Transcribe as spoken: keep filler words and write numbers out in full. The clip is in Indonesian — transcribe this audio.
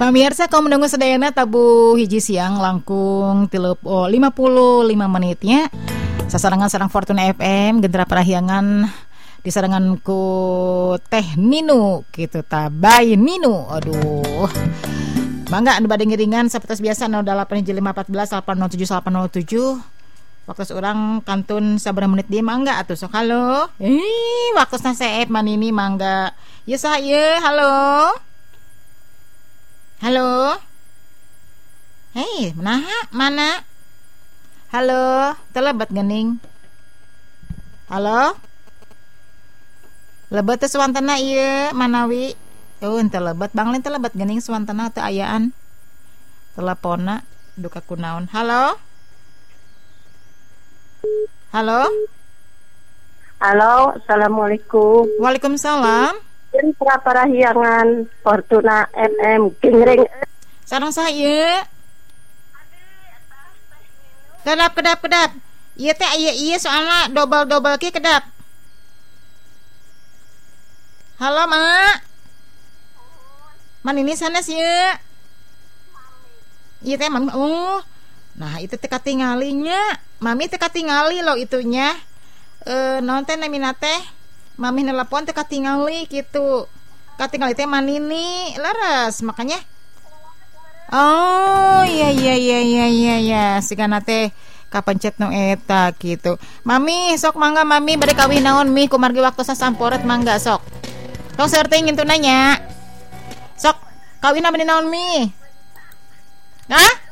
Pemirsa kaum menunggu sedayana tabu hiji siang langkung tilup oh, lima puluh lima menitnya. Sasarangan sarang Fortuna F M Gendera Parahyangan disarangan ku Teh Ninu gitu tabai Ninu. Aduh. Mangga anu bade ngiringan sapertos biasa nol delapan lima empat belas delapan nol tujuh delapan nol tujuh. Waktu seorang kantun sabaraha menit dia mangga atuh sok halo. Eh waktu saseep manini mangga. Ye saha ye halo. Halo. Hei, mana? Mana? Halo, telebat gening. Halo. Lebet teh suantana ieu manawi. Oh, teu lebet, banglin teu lebet gening suantana teu ayaan. Teleponna duka kunaon. Halo. Halo. Halo, assalamualaikum. Waalaikumsalam. Gendera Parahyangan Fortuna F M Gingreng. Sareng saha ieu? Kedap kedap kedap. Ieu teh ieu ieu soalna dobel-dobel ki kedap. Halo, Mak. Man ini sanes ieu. Ieu teh mami. Oh. Nah, itu teh katingalinya. Mami teh katingali lo itunya. Eh, naon teh namina teh? Mami nelpon teh katingali gitu. Katingali teh manini leres makanya. Oh, iya iya iya iya iya iya. Sigana teh kapencet nu eta gitu. Mami, sok mangga mami bade kawin naon mi kumargi waktu sasamporet mangga sok. Tong seur teh ngintu nanya. Sok kawin bade naon mi? Hah?